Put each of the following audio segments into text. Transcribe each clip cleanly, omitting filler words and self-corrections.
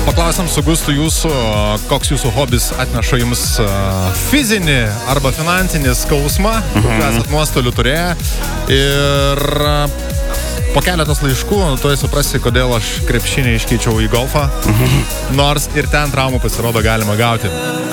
Paklausim su Gustu jūsų, koks jūsų hobis atneša jums fizinį arba finansinį skausmą, kokiu esat nuostolių turėję. Ir po keletos laiškų, tuoj suprasi, kodėl aš krepšinį iškeičiau į golfą, nors ir ten traumų pasirodo galima gauti.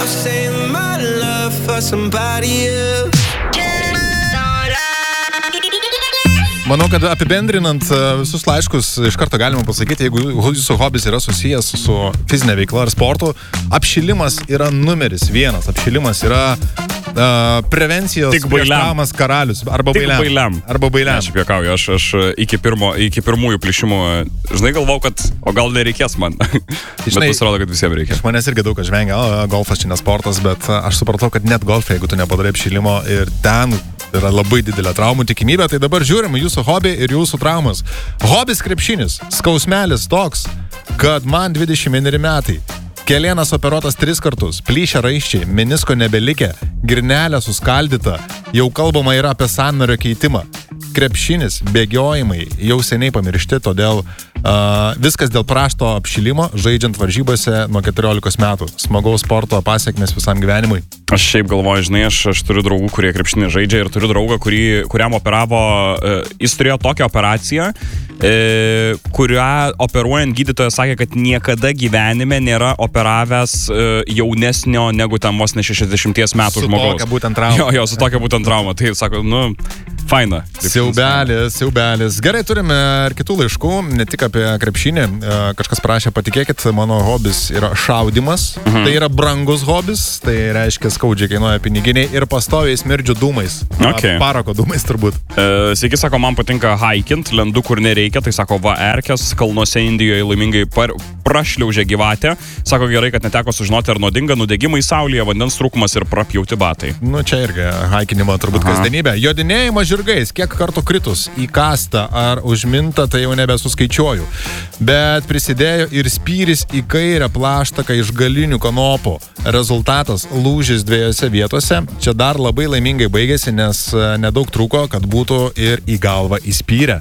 Manau, kad apibendrinant visus laiškus iš karto galima pasakyti, jeigu jūsų hobis yra susijęs su fizinė veikla ar sportu, apšilimas yra numeris 1. Apšilimas yra prevencijos prieš traumas karalius. Arba bailiam. Aš juokauju, aš iki pirmųjų plyšimų, žinai, galvau, kad o gal nereikės man. Bet pasirodo, kad visiems reikia. Iš manęs irgi daug kas žvengia, golfas čia ne sportas, bet aš supratau, kad net golfe, jeigu tu nepadarai apšilimo ir ten yra labai didelė traumų tikimybė, tai dabar žiūrim jūsų hobį ir jūsų traumas. Hobis krepšinis, skausmelis toks, kad man 21 metai. Kelienas operuotas 3 kartus, plyšę raiščiai, menisko nebelikę, girnelė suskaldyta, jau kalbama yra apie sąnario keitimą. Krepšinis, bėgiojimai jau seniai pamiršti, todėl viskas dėl prašto apšilimo, žaidžiant varžybose nuo 14 metų. Smagaus sporto pasiekmes visam gyvenimui. Aš šiaip galvoju, žinai, aš turiu draugų, kurie krepšinį žaidžia ir turiu draugą, kuriam operavo, jis turėjo tokią operaciją, kurią operuojant gydytojas sakė, kad niekada gyvenime nėra operavęs jaunesnio negu tam vos ne 60 metų žmogaus. Su tokia būtent trauma. Jo, su tokia būtent trauma. Tai sako, faina. Siaubelis. Gerai, turime ir kitų laiškų, ne tik apie krepšinį. Kažkas prašė, patikėkit, mano hobis yra šaudimas. Tai yra brangus hobis, tai reiškia skaudžiai kainuoja piniginiai ir pastoviai smirdžiu dūmais. Parako dūmais turbūt. Sveiki, sako, man patinka haikint, lendu kur nereikia, tai sako, erkės kalnuose Indijoje laimingai prašliaužė gyvatę. Sako, gerai, kad neteko sužinoti, ar nuodinga nudegimai saulėje, vandens trūkumas ir prapjauti batai. Čia irgi haikinimo turbūt kasdienybė. Jodinėjimas žirgais, kiek kartų kritus į kastą ar užmintą, tai jau nebesuskaičiuoju. Bet prisidėjo ir spyris į kairę plaštaką iš galinių kanopų. Rezultatas lūžis 2 vietose. Čia dar labai laimingai baigėsi, nes nedaug trūko, kad būtų ir į galvą įspyrę.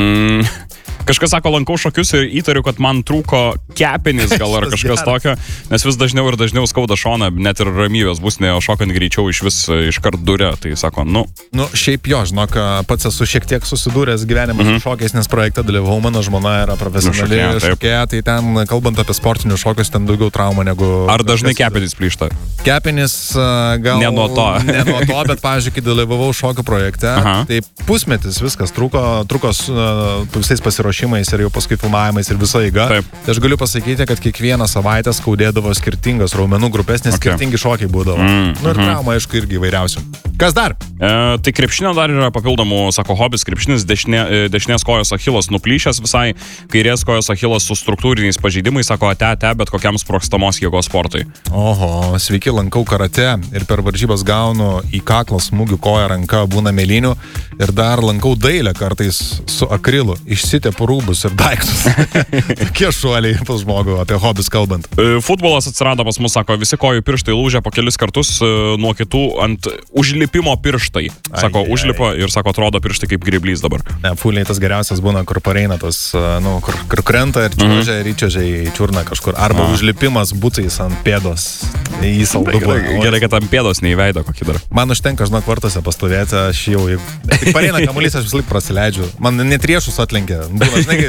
Kažkas sako, lankau šokius ir įtariu, kad man trūko kepenys gal ar kažkas tokio, nes vis dažniau ir dažniau skauda šoną, net ir ramybės bus, ne, o šokant greičiau iškart durė, tai sako, šiaip jo, žinok, pats esu šiek tiek susidūręs gyvenime su šokiais, nes projekte dalyvau, mano žmona yra profesionali šokėja, tai ten, kalbant apie sportinius šokius, ten daugiau trauma negu... Ar dažnai kepenys plyšta? Kepenys gal... Ne nuo to, bet, pavyzdžiui, kai dalyvavau šokio projekte, tai pusmetis viskas truko visais pasiruošimais ir jau paskui filmavimais ir visa eiga. Tai aš galiu pasakyti, kad kiekvieną savaitę skaudėdavo skirtingas raumenų grupės, nes skirtingi šokiai būdavo. Ir trauma, aišku, irgi įvairiausių. Kas dar? Tai krepšinio dar yra papildomų, sako, hobis krepšinis, dešinės kojos achilas nuplyšęs visai, kairės kojos achilas su struktūriniais pažeidimais, sako, bet kokiam sprogstamos jėgos sportui. Oho, sveiki, lankau karate ir per varžybas gaunu į kaklą smūgių koją, ranka būna mėlynių ir dar lankau dailę kartais su akrilu, išsitepu rūbus ir daiktus. Tokie šuoliai pas žmogų apie hobis kalbant. Futbolas atsirado pas mus, sako, visi kojų pirštai lūžia po kelis kartus nuo kitų ant užlipimo pirštai. Sako, užlipa ir sako, atrodo pirštai kaip gryblys dabar. Ne, fuliai tas geriausias būna, kur pareina tas, kur krenta ir čiuožia ir įčiuožia į čiurną kažkur. Arba užlipimas butais ant pėdos į saldubą. Gerai, kad ant pėdos neįveido kokį dar. Man užtenka, žinok, vartose pastovėti, aš jau, tik pareina kamuolys, aš vis laik prasileidžiu. Man net riešus atlenkia. Žinai,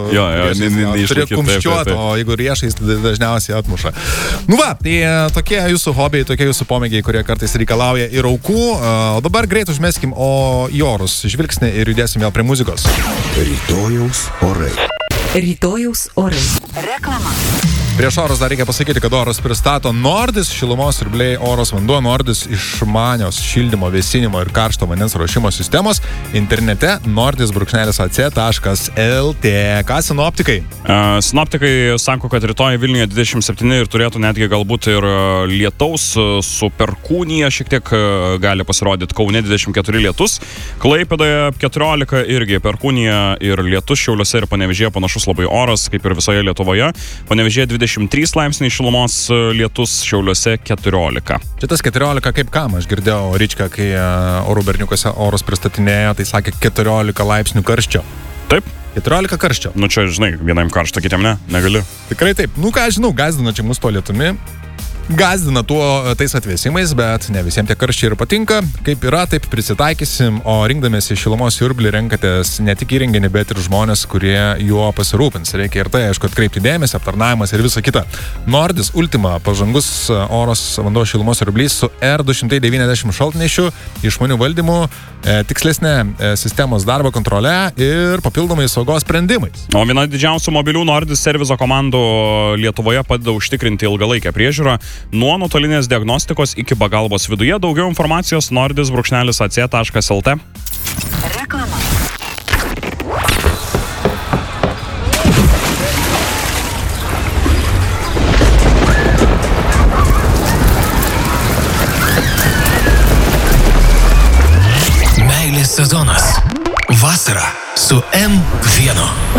turi kumščiuoti, o jeigu riešais, tai dažniausiai atmuša. Tai tokie jūsų hobiai, tokie jūsų pomėgiai, kurie kartais reikalauja ir aukų. O dabar greit užmeskim į orus žvilgsnį ir judėsim vėl prie muzikos. Rytojaus orai. Reklama. Prieš orus dar reikia pasakyti, kad orus pristato Nordis, šilumos ir blei oros vanduo. Nordis išmanios šildymo, vėsinimo ir karšto vandens ruošimo sistemos internete nordis.ac.lt. Ką sinoptikai? Sinoptikai sako, kad rytoj Vilniuje 27 ir turėtų netgi galbūt ir lietaus su perkūnija šiek tiek gali pasirodyti. Kaune 24 lietus, Klaipėdoje 14 irgi perkūnija ir lietus, Šiauliuose ir Panevėžyje panašus labai oras, kaip ir visoje Lietuvoje. Panevėžyje 23 laipsniai šilumos, lietus, Šiauliuose 14. Šitas 14 kaip kam, aš girdėjau Ričką, kai orų berniukose orus pristatinėjo, tai sakė 14 laipsnių karščio. Taip. 14 karščio. Nu čia, žinai, vienam karšta, kitiem ne, negaliu. Tikrai taip. Nu ką, žinau, gazdina čia mus to lietumi. Gazdina tais atvėsimais, bet ne visiems tie karščiai ir patinka. Kaip yra, taip prisitaikysim, o rinkdamėsi šilumos siurblį renkatės ne tik įrenginį, bet ir žmonės, kurie juo pasirūpins. Reikia ir tai, aišku, atkreipti dėmesį, aptarnavimas ir visa kita. Nordis Ultima pažangus oros vanduo šilumos siurblys su R290 šaltnešiu, išmanių valdymų, tikslesnė sistemos darbo kontrole ir papildomai saugos sprendimais. O viena didžiausių mobilių Nordis servizo komandų Lietuvoje padeda užtikrinti ilgalaikę priežiūrą. Nuo nuotolinės diagnostikos iki pagalbos viduje. Daugiau informacijos nordis-ac.lt. Reklama. Meilės sezonas. Vasara su M1.